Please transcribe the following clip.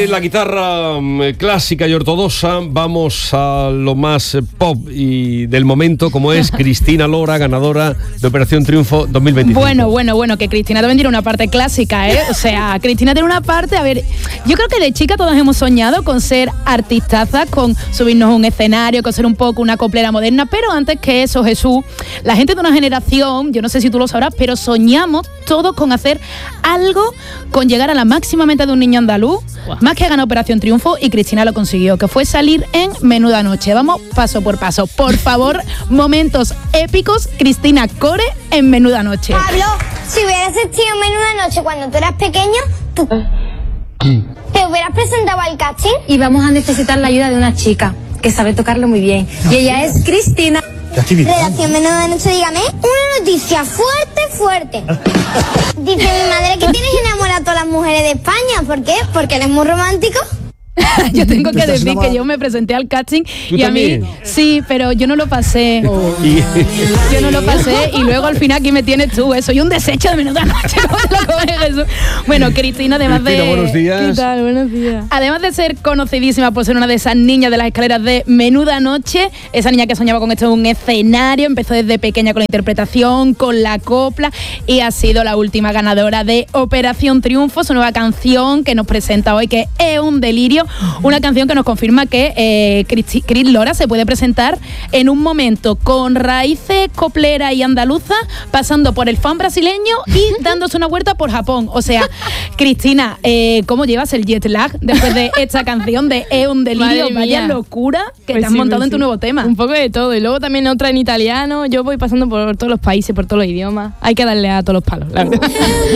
de la guitarra clásica y ortodoxa, vamos a lo más pop y del momento, como es Cristina Lora, ganadora de Operación Triunfo 2025. Bueno, que Cristina también tiene una parte clásica, ¿eh? O sea, Cristina tiene una parte, a ver, yo creo que de chica todas hemos soñado con ser artistazas, con subirnos a un escenario, con ser un poco una coplera moderna, pero antes que eso, Jesús, la gente de una generación, yo no sé si tú lo sabrás, pero soñamos todos con hacer algo, con llegar a la máxima meta de un niño andaluz, más que ganar Operación Triunfo, y Cristina lo consiguió, que fue salir en Menuda Noche. Vamos paso por paso. Por favor, momentos épicos, Cristina Core en Menuda Noche. Pablo, si hubieras existido en Menuda Noche cuando tú eras pequeño, ¿tú te hubieras presentado al casting? Y vamos a necesitar la ayuda de una chica que sabe tocarlo muy bien. Y ella es Cristina. Redacción Menuda Noche, dígame. Una noticia fuerte. Dice mi madre que tienes enamorado a todas las mujeres de España. ¿Por qué? Porque eres muy romántico. Yo tengo que decir que yo me presenté al casting y a mí, sí, pero yo no lo pasé. Yo no lo pasé y luego al final aquí me tienes tú. Soy un desecho de Menuda Noche. Bueno, Cristina, además de... buenos días. ¿Qué tal? Buenos días. Además de ser conocidísima por ser una de esas niñas de las escaleras de Menuda Noche, esa niña que soñaba con esto en un escenario, empezó desde pequeña con la interpretación, con la copla, y ha sido la última ganadora de Operación Triunfo, su nueva canción que nos presenta hoy, que es un delirio. Una canción que nos confirma que Cris Lora se puede presentar en un momento con raíces coplera y andaluza, pasando por el fan brasileño y dándose una vuelta por Japón. O sea, Cristina, ¿cómo llevas el jet lag después de esta canción de Es un delirio? Vaya locura que te has montado en tu nuevo tema. Un poco de todo. Y luego también otra en italiano. Yo voy pasando por todos los países, por todos los idiomas. Hay que darle a todos los palos, la verdad.